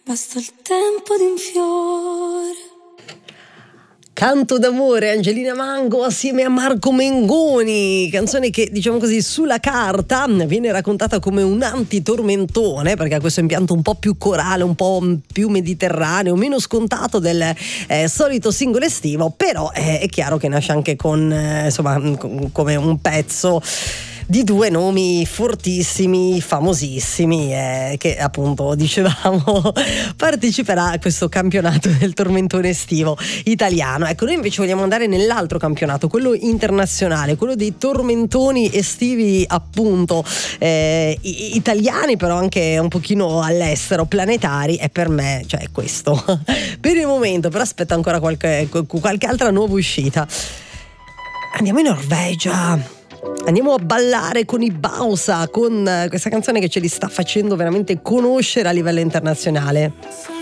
basta il tempo di un fiore. Canto d'amore, Angelina Mango assieme a Marco Mengoni, canzone che, diciamo così, sulla carta viene raccontata come un antitormentone, perché ha questo impianto un po' più corale, un po' più mediterraneo, meno scontato del solito singolo estivo, però è chiaro che nasce anche con come un pezzo di due nomi fortissimi, famosissimi, che appunto dicevamo parteciperà a questo campionato del tormentone estivo italiano. Ecco, noi invece vogliamo andare nell'altro campionato, quello internazionale, quello dei tormentoni estivi appunto italiani, però anche un pochino all'estero, planetari, e per me, cioè, è questo per il momento, però aspetta ancora qualche altra nuova uscita. Andiamo in Norvegia. Andiamo a ballare con i Bausa, con questa canzone che ce li sta facendo veramente conoscere a livello internazionale.